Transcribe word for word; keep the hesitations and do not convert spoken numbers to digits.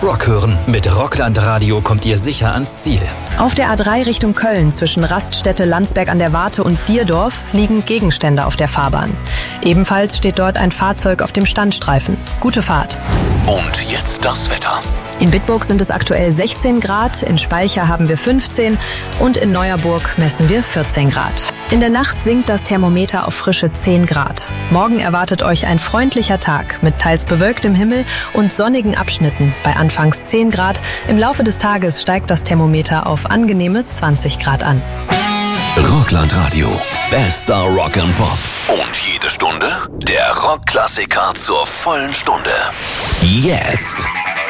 Rock hören. Mit Rockland Radio kommt ihr sicher ans Ziel. Auf der A drei Richtung Köln zwischen Raststätte Landsberg an der Warthe und Dierdorf liegen Gegenstände auf der Fahrbahn. Ebenfalls steht dort ein Fahrzeug auf dem Standstreifen. Gute Fahrt. Und jetzt das Wetter. In Bitburg sind es aktuell sechzehn Grad, in Speicher haben wir fünfzehn und in Neuerburg messen wir vierzehn Grad. In der Nacht sinkt das Thermometer auf frische zehn Grad. Morgen erwartet euch ein freundlicher Tag mit teils bewölktem Himmel und sonnigen Abschnitten bei anfangs zehn Grad. Im Laufe des Tages steigt das Thermometer auf angenehme zwanzig Grad an. Rockland Radio. Bester Rock and Pop. Und jede Stunde der Rockklassiker zur vollen Stunde. Jetzt.